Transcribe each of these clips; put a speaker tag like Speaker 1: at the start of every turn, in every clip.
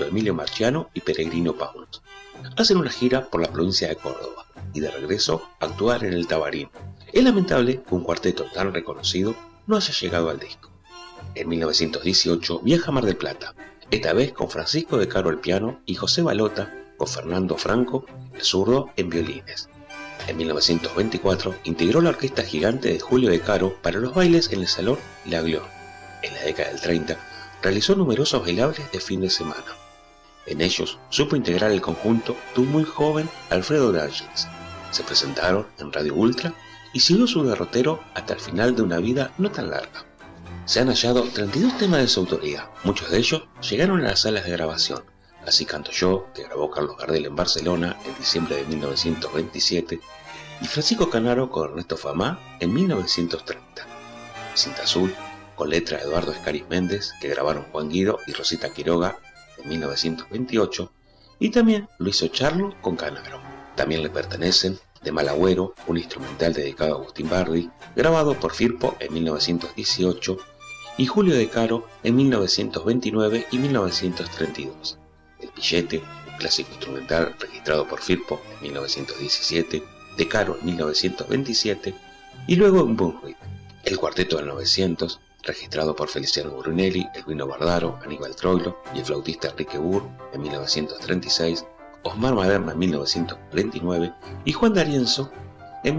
Speaker 1: de Emilio Marchiano y Peregrino Paunos. Hacen una gira por la provincia de Córdoba y de regreso actuar en el Tabarín. Es lamentable que un cuarteto tan reconocido no haya llegado al disco. En 1918 viaja a Mar del Plata, esta vez con Francisco de Caro al piano y José Balota con Fernando Franco, el zurdo, en violines. En 1924 integró la orquesta gigante de Julio de Caro para los bailes en el Salón La Glión. En la década del 30 realizó numerosos bailables de fin de semana. En ellos supo integrar el conjunto de un muy joven Alfredo D'Angelo. Se presentaron en Radio Ultra y siguió su derrotero hasta el final de una vida no tan larga. Se han hallado 32 temas de su autoría, muchos de ellos llegaron a las salas de grabación. Así canto yo, que grabó Carlos Gardel en Barcelona en diciembre de 1927, y Francisco Canaro con Ernesto Famá en 1930. Cinta Azul, con letra de Eduardo Escaris Méndez, que grabaron Juan Guido y Rosita Quiroga en 1928, y también lo hizo Charlo con Canaro. También le pertenecen De Mal Agüero, un instrumental dedicado a Agustín Bardi, grabado por Firpo en 1918, y Julio de Caro en 1929 y 1932. El Pillete, un clásico instrumental registrado por Firpo en 1917, de Caro en 1927 y luego en Bunhuit. El Cuarteto del 900, registrado por Feliciano Brunelli, Elvino Bardaro, Aníbal Troilo y el flautista Enrique Burr en 1936, Osmar Maderna en 1949 y Juan D'Arienzo en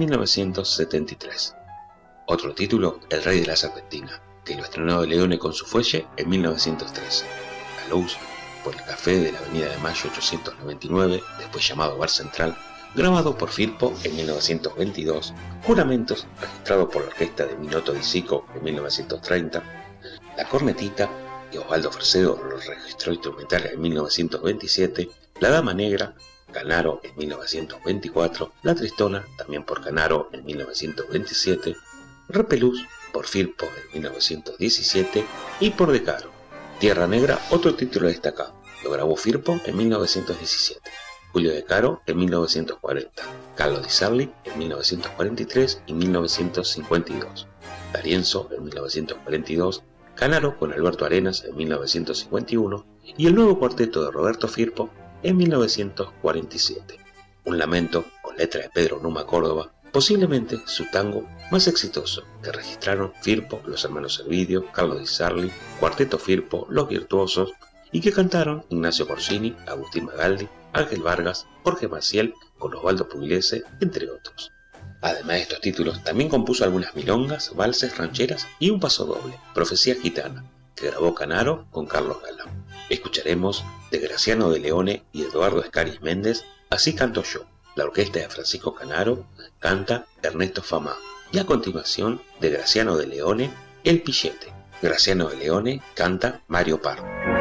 Speaker 1: 1973. Otro título, El Rey de la Serpentina, que lo estrenó de Leone con su fuelle en 1913. La Luz, por el Café de la Avenida de Mayo 899, después llamado Bar Central, grabado por Firpo en 1922, Juramentos, registrado por la orquesta de Minotto di Sico en 1930, La Cornetita, que Osvaldo Fresedo lo registró instrumental en 1927, La Dama Negra, Canaro en 1924, La Tristona, también por Canaro en 1927, Repelús, por Firpo en 1917 y por De Caro. Tierra Negra, otro título destacado, lo grabó Firpo en 1917. Julio de Caro en 1940, Carlo Di Sarli en 1943 y 1952, D'Arienzo en 1942, Canaro con Alberto Arenas en 1951 y el nuevo cuarteto de Roberto Firpo en 1947. Un lamento con letra de Pedro Numa Córdoba, posiblemente su tango más exitoso que registraron Firpo, los hermanos Servidio, Carlo Di Sarli, Cuarteto Firpo, Los Virtuosos, y que cantaron Ignacio Corsini, Agustín Magaldi, Ángel Vargas, Jorge Maciel, con Osvaldo Pugliese, entre otros. Además de estos títulos, también compuso algunas milongas, valses, rancheras y un pasodoble, Profecía Gitana, que grabó Canaro con Carlos Galán. Escucharemos de Graciano de Leone y Eduardo Escaris Méndez, Así canto yo. La orquesta de Francisco Canaro canta Ernesto Famá. Y a continuación, de Graciano de Leone, El Pillete. Graciano de Leone canta Mario Parro.